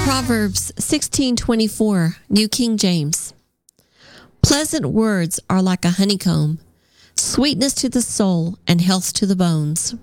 Proverbs 16:24, New King James. Pleasant words are like a honeycomb, sweetness to the soul and health to the bones.